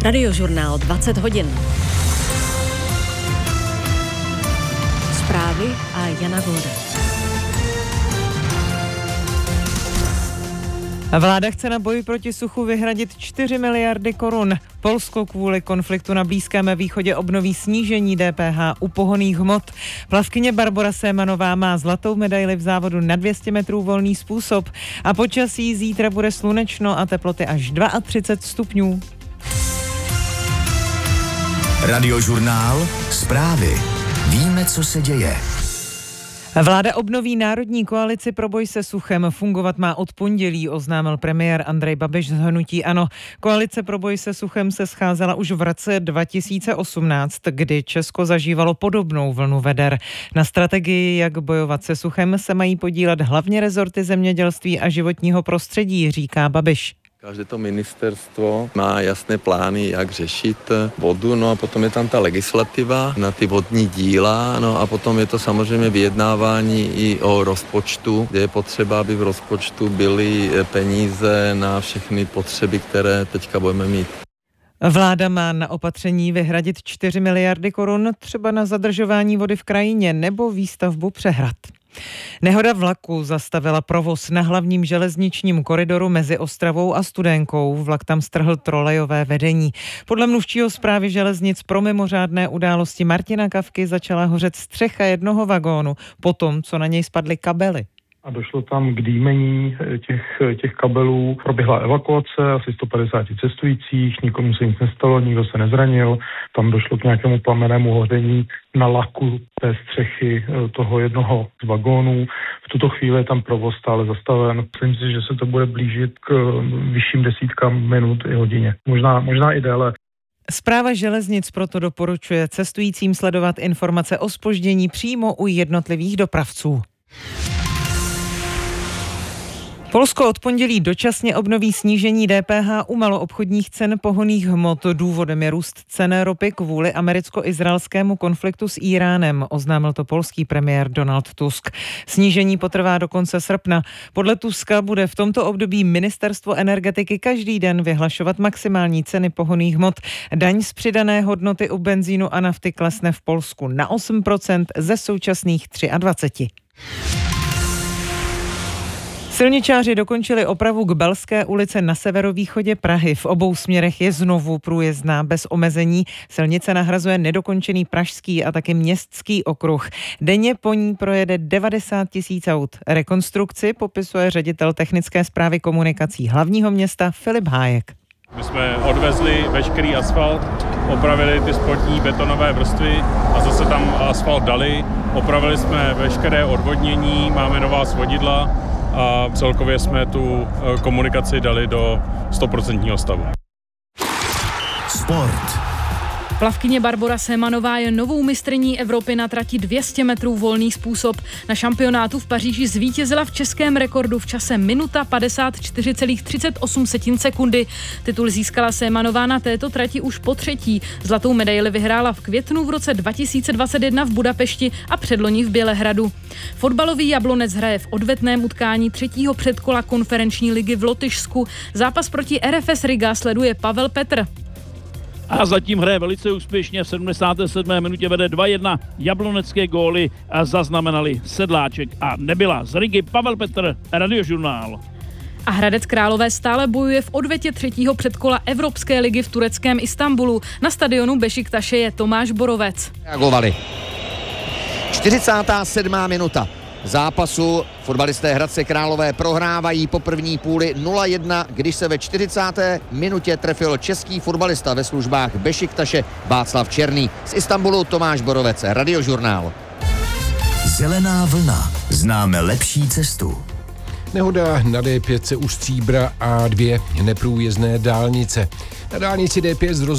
Radiožurnál 20 hodin. Zprávy a Jana Golda. Vláda chce na boji proti suchu vyhradit 4 miliardy korun. Polsko kvůli konfliktu na Blízkém východě obnoví snížení DPH u pohonných hmot. Plavkyně Barbora Sémanová má zlatou medaili v závodu na 200 metrů volný způsob. A počasí zítra bude slunečno a teploty až 32 stupňů. Radiožurnál, zprávy. Víme, co se děje. Vláda obnoví národní koalici pro boj se suchem. Fungovat má od pondělí, oznámil premiér Andrej Babiš z hnutí ANO. Koalice pro boj se suchem se scházela už v roce 2018, kdy Česko zažívalo podobnou vlnu veder. Na strategii, jak bojovat se suchem, se mají podílet hlavně rezorty zemědělství a životního prostředí, říká Babiš. Každé to ministerstvo má jasné plány, jak řešit vodu, no a potom je tam ta legislativa na ty vodní díla, no a potom je to samozřejmě vyjednávání i o rozpočtu, kde je potřeba, aby v rozpočtu byly peníze na všechny potřeby, které teďka budeme mít. Vláda má na opatření vyhradit 4 miliardy korun, třeba na zadržování vody v krajině nebo výstavbu přehrad. Nehoda vlaku zastavila provoz na hlavním železničním koridoru mezi Ostravou a Studénkou. Vlak tam strhl trolejové vedení. Podle mluvčího Správy železnic pro mimořádné události Martina Kavky začala hořet střecha jednoho vagónu, potom, co na něj spadly kabely. A došlo tam k dýmení těch kabelů. Proběhla evakuace asi 150 cestujících, nikomu se nic nestalo, nikdo se nezranil. Tam došlo k nějakému plamennému hoření na laku té střechy toho jednoho z vagónů. V tuto chvíli je tam provoz stále zastaven. Myslím si, že se to bude blížit k vyšším desítkám minut i hodině. Možná i déle. Správa železnic proto doporučuje cestujícím sledovat informace o zpoždění přímo u jednotlivých dopravců. Polsko od pondělí dočasně obnoví snížení DPH u maloobchodních cen pohonných hmot. Důvodem je růst cen ropy kvůli americko-izraelskému konfliktu s Íránem, oznámil to polský premiér Donald Tusk. Snížení potrvá do konce srpna. Podle Tuska bude v tomto období ministerstvo energetiky každý den vyhlašovat maximální ceny pohonných hmot. Daň z přidané hodnoty u benzínu a nafty klesne v Polsku na 8% ze současných 23%. Silničáři dokončili opravu k Belské ulici na severovýchodě Prahy. V obou směrech je znovu průjezdná bez omezení. Silnice nahrazuje nedokončený pražský a taky městský okruh. Denně po ní projede 90 000 aut. Rekonstrukci popisuje ředitel technické správy komunikací hlavního města Filip Hájek. My jsme odvezli veškerý asfalt, opravili ty spodní betonové vrstvy a zase tam asfalt dali. Opravili jsme veškeré odvodnění, máme nová svodidla a celkově jsme tu komunikaci dali do 100% stavu. Sport. Plavkyně Barbora Sémanová je novou mistryní Evropy na trati 200 metrů volný způsob. Na šampionátu v Paříži zvítězila v českém rekordu v čase minuta 54,38 sekundy. Titul získala Sémanová na této trati už po třetí. Zlatou medaili vyhrála v květnu v roce 2021 v Budapešti a předloni v Bělehradu. Fotbalový Jablonec hraje v odvetném utkání třetího předkola konferenční ligy v Lotyšsku. Zápas proti RFS Riga sleduje Pavel Petr. A zatím hraje velice úspěšně, v 77. minutě vede 2-1. Jablonecké góly zaznamenali Sedláček a Nebyla. Z Rigy Pavel Petr, Radiožurnál. A Hradec Králové stále bojuje v odvetě třetího předkola Evropské ligy v tureckém Istanbulu. Na stadionu Bešiktaše je Tomáš Borovec. Reagovali. 47. minuta zápasu. Fotbalisté Hradce Králové prohrávají po první půli 0-1, když se ve 40. minutě trefil český fotbalista ve službách Bešiktaše Václav Černý. Z Istanbulu Tomáš Borovec, Radiožurnál. Zelená vlna. Známe lepší cestu. Nehoda na D5 u Stříbra a 2 neprůjezdné dálnice. Na dálnici D5 z